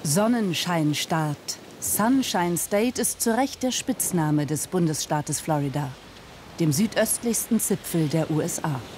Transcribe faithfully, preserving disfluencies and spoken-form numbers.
Sonnenscheinstaat. Sunshine State ist zu Recht der Spitzname des Bundesstaates Florida, dem südöstlichsten Zipfel der U S A.